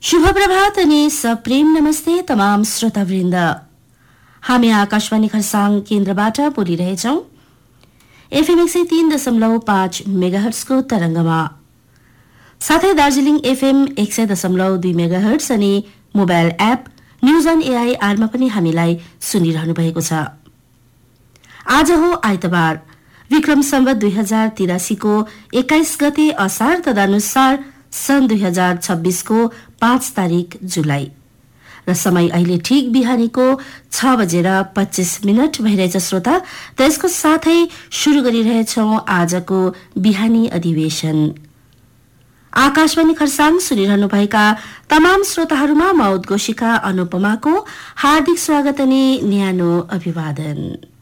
शुभ प्रभात अनि सप्रेम नमस्ते तमाम श्रोतावृन्द। हामी आकाशवाणी खरसाङ केन्द्रबाट बोलिरहेछौं एफएम 103.5 मेगाहर्ट्जको तरंगमा, साथै दार्जिलिङ एफएम 100.2 मेगाहर्ट्ज अनि मोबाइल एप न्यूज अन एआईआरमा पनि हामीलाई सुनिरहनु भएको छ। आज हो आइतबार, विक्रम सम्वत 2083 को 21 गते असार तदनुसार सन् 2026 को 5 तारिक जुलाई र समय अहिले ठीक बिहानीको 6:25 भइरहेछ। श्रोता, त्यसको साथै शुरू गरिरहेछौं आजको बिहानी अधिवेशन। आकाशवाणी खरसाङ सुनिरहनुभएका तमाम श्रोताहरूमा म उद्घोषिका अनुपमाको हार्दिक स्वागत अनि न्यानो अभिवादन।